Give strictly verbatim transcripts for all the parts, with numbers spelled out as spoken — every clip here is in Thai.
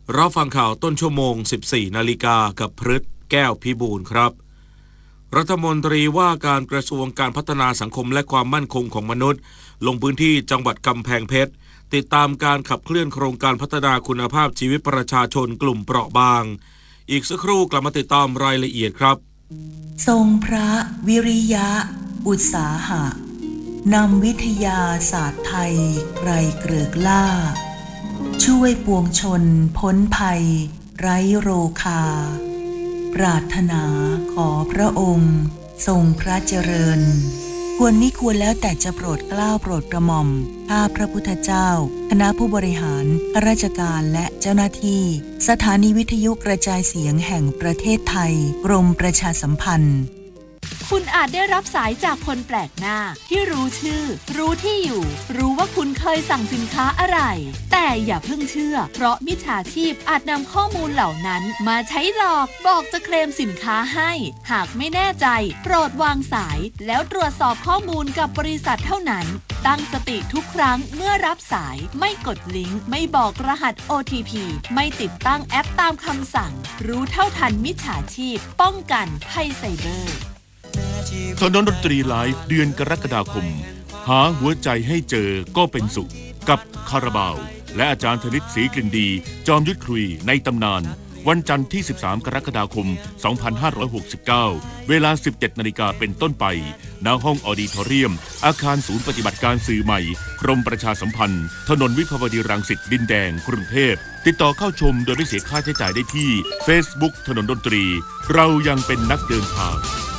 รับฟังข่าวต้นชั่วโมง สิบสี่ นาฬิกากับพฤทธิ์แก้วพิบูลครับรัฐมนตรีว่าการกระทรวงการพัฒนาสังคมและความมั่นคงของมนุษย์ลงพื้นที่จังหวัดกำแพงเพชรติดตามการขับเคลื่อนโครงการพัฒนาคุณภาพชีวิตประชาชนกลุ่มเปราะบางอีกสักครู่กลับมาติดตามรายละเอียดครับทรงพระวิริยะอุตสาหะนำวิทยาศาสตร์ไทยไกรเกริกล่าช่วยปวงชนพ้นภัยไร้โรคาปรารถนาขอพระองค์ทรงพระเจริญควรมิควรแล้วแต่จะโปรดเกล้าโปรดกระหม่อมข้าพระพุทธเจ้าคณะผู้บริหารข้าราชการและเจ้าหน้าที่สถานีวิทยุกระจายเสียงแห่งประเทศไทยกรมประชาสัมพันธ์คุณอาจได้รับสายจากคนแปลกหน้าที่รู้ชื่อรู้ที่อยู่รู้ว่าคุณเคยสั่งสินค้าอะไรแต่อย่าเพิ่งเชื่อเพราะมิจฉาชีพอาจนำข้อมูลเหล่านั้นมาใช้หลอกบอกจะเคลมสินค้าให้หากไม่แน่ใจโปรดวางสายแล้วตรวจสอบข้อมูลกับบริษัทเท่านั้นตั้งสติทุกครั้งเมื่อรับสายไม่กดลิงก์ไม่บอกรหัส โอ ที พี ไม่ติดตั้งแอปตามคำสั่งรู้เท่าทันมิจฉาชีพป้องกันภัยไซเบอร์ถนนดนตรีไลฟ์เดือนกรกฎาคมหาหัวใจให้เจอก็เป็นสุขกับคาราบาวและอาจารย์ธนิตศรีกลิ่นดีจอมยุทธคุยในตำนานวันจันทร์ที่สิบสามกรกฎาคมสองพันห้าร้อยหกสิบเก้าเวลา สิบเจ็ดนาฬิกาเป็นต้นไปณห้องออดิทอเรียมอาคารศูนย์ปฏิบัติการสื่อใหม่กรมประชาสัมพันธ์ถนนวิภาวดีรังสิตดินแดงกรุงเทพติดต่อเข้าชมโดยไม่เสียค่าใช้จ่ายได้ที่ Facebook ถนนดนตรีเรายังเป็นนักเดินทาง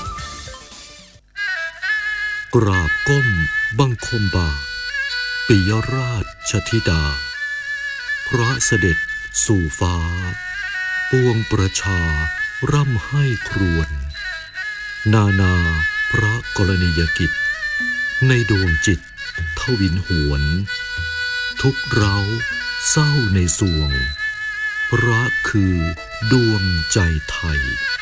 กราบก้มบังคมบาทปิยราชธิดาพระเสด็จสู่ฟ้าปวงประชาร่ำให้ครวญนานาพระกรณียกิจในดวงจิตทวินหวนทุกเร้าเศร้าในสวงพระคือดวงใจไทย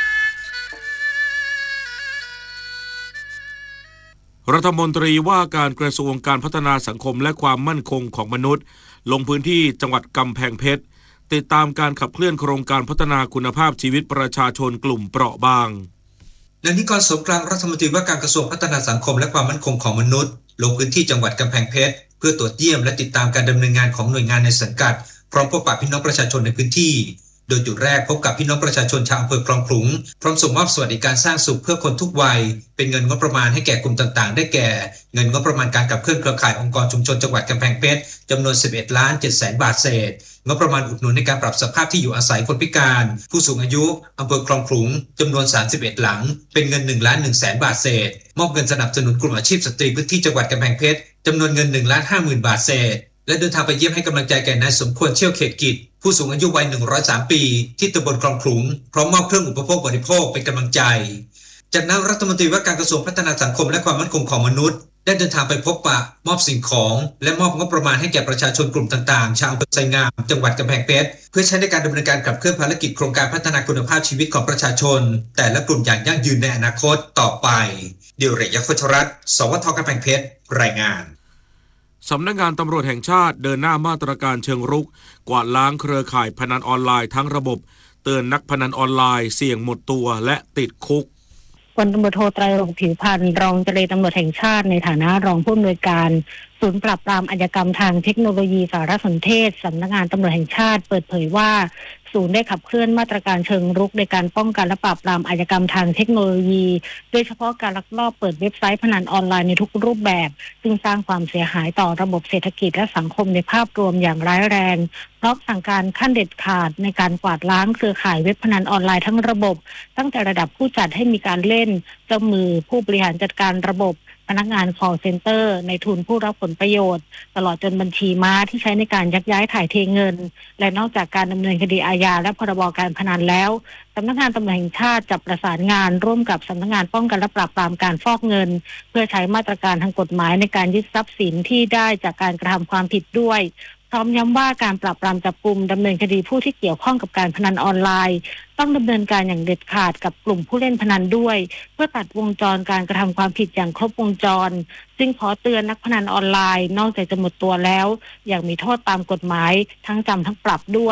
รัฐมนตรีว่าการกระทรวงการพัฒนาสังคมและความมั่นคงของมนุษย์ลงพื้นที่จังหวัดกำแพงเพชรติดตามการขับเคลื่อนโครงการพัฒนาคุณภาพชีวิตประชาชนกลุ่มเปราะบางนายนิกร สมกลางรัฐมนตรีว่าการกระทรวงพัฒนาสังคมและความมั่นคงของมนุษย์ลงพื้นที่จังหวัดกำแพงเพชรเพื่อตรวจเยี่ยมและติดตามการดำเนินงานของหน่วยงานในสังกัดพร้อมพบปะพี่น้องประชาชนในพื้นที่โดยจุดแรกพบกับพี่น้องประชาชนชาวอำเภอคลองขลุงพร้อมส่งมอบสวัสดิการสร้างสุขเพื่อคนทุกวัยเป็นเงินงบประมาณให้แก่กลุ่มต่างๆได้แก่เงินงบประมาณการขับเคลื่อนเครือข่ายองค์กรชุมชนจังหวัดกำแพงเพชรจำนวน สิบเอ็ดล้านเจ็ดแสน บาทเศษงบประมาณอุดหนุนในการปรับสภาพที่อยู่อาศัยคนพิการผู้สูงอายุอำเภอคลองขลุงจำนวนสามสิบเอ็ดหลังเป็นเงิน หนึ่งล้านหนึ่งแสน บาทเศษมอบเงินสนับสนุนกลุ่มอาชีพสตรีพื้นที่จังหวัดกำแพงเพชรจำนวนเงิน หนึ่งล้านห้าหมื่น บาทเศษและเดินทางไปเยี่ยมให้กำลังใจแก่นายสมควรเชี่ยวเขตกิจผู้สูงอายุวัยหนึ่งร้อยสามปีที่ตำบลคลองขลุงพร้อมมอบเครื่องอุปโภคบริโภคเป็นกำลังใจจากนั้นรัฐมนตรีว่าการกระทรวงพัฒนาสังคมและความมั่นคงของมนุษย์ได้เดินทางไปพบปะมอบสิ่งของและมอบงบประมาณให้แก่ประชาชนกลุ่มต่างๆชาวอำเภอไซงามจังหวัดกำแพงเพชรเพื่อใช้ในการดำเนินการขับเคลื่อนภารกิจโครงการพัฒนาคุณภาพชีวิตของประชาชนแต่ละกลุ่มอย่างยั่งยืนในอนาคตต่อไปเดียวเรยยักษ์ ฟชรัตน์ สวท.กำแพงเพชรรายงานสำนักงานตำรวจแห่งชาติเดินหน้ามาตรการเชิงรุกกวาดล้างเครือข่ายพนันออนไลน์ทั้งระบบเตือนนักพนันออนไลน์เสี่ยงหมดตัวและติดคุกพลตำรวจโทไตรรงค์ผิวพรรณรองเจรตำรวจแห่งชาติในฐานะรองผู้อำนวยการศูนย์ปราบปรามอาชญากรรมทางเทคโนโลยีสารสนเทศสำนักงานตำรวจแห่งชาติเปิดเผยว่าศูนย์ได้ขับเคลื่อนมาตรการเชิงรุกในการป้องกันและปราบปรามอาชญากรรมทางเทคโนโลยีโดยเฉพาะการลักลอบเปิดเว็บไซต์พนันออนไลน์ในทุกรูปแบบซึ่งสร้างความเสียหายต่อระบบเศรษฐกิจและสังคมในภาพรวมอย่างร้ายแรงพร้อมสั่งการขั้นเด็ดขาดในการกวาดล้างเครือข่ายเว็บพนันออนไลน์ทั้งระบบตั้งแต่ระดับผู้จัดให้มีการเล่นเจ้ามือผู้บริหารจัดการระบบพนักงาน call center ในทุนผู้รับผลประโยชน์ตลอดจนบัญชีม้าที่ใช้ในการยักย้ายถ่ายเทเงินและนอกจากการดำเนินคดีอาญาและพรบการพนันแล้วสำนักงานตำรวจแห่งชาติจะประสานงานร่วมกับสำนักงานป้องกันและปราบปรามการฟอกเงินเพื่อใช้มาตรการทางกฎหมายในการยึดทรัพย์สินที่ได้จากการกระทำความผิดด้วยพร้อมย้ำว่าการปราบปรามจับกุมดำเนินคดีผู้ที่เกี่ยวข้องกับการพนันออนไลน์ต้องดำเนินการอย่างเด็ดขาดกับกลุ่มผู้เล่นพนันด้วยเพื่อตัดวงจรการกระทำความผิดอย่างครบวงจรซึ่งขอเตือนนักพนันออนไลน์นอกจากจะหมดตัวแล้วยังมีโทษตามกฎหมายทั้งจำทั้งปรับด้วย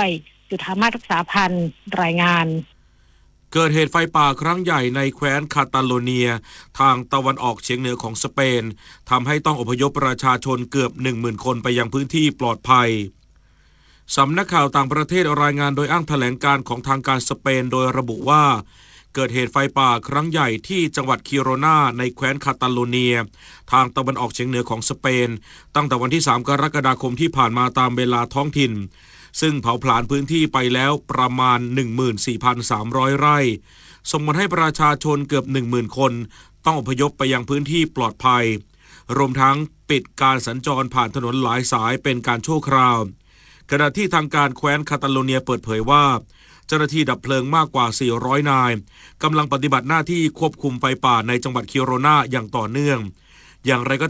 จุฑามาศรักษาพันธ์รายงานเกิดเหตุไฟป่าครั้งใหญ่ในแคว้นคาตาโลเนียทางตะวันออกเฉียงเหนือของสเปนทำให้ต้องอพยพประชาชนเกือบ หนึ่งหมื่น คนไปยังพื้นที่ปลอดภัยสำนักข่าวต่างประเทศรายงานโดยอ้างแถลงการของทางการสเปนโดยระบุว่าเกิดเหตุไฟป่าครั้งใหญ่ที่จังหวัดคิโรนาในแคว้นคาตาโลเนียทางตะวันออกเฉียงเหนือของสเปนตั้งแต่วันที่สามกรกฎาคมที่ผ่านมาตามเวลาท้องถิ่นซึ่งเผาผลาญพื้นที่ไปแล้วประมาณ หนึ่งหมื่นสี่พันสามร้อย ไร่ส่งผลให้ประชาชนเกือบ หนึ่งหมื่น คนต้องอพยพไปยังพื้นที่ปลอดภัยรวมทั้งปิดการสัญจรผ่านถนนหลายสายเป็นการชั่วคราวขณะที่ทางการแคว้นคาตาโลเนียเปิดเผยว่าเจ้าหน้าที่ดับเพลิงมากกว่าสี่ร้อยนายกำลังปฏิบัติหน้าที่ควบคุมไฟป่าในจังหวัดคิโรนาอย่างต่อเนื่องอย่างไรก็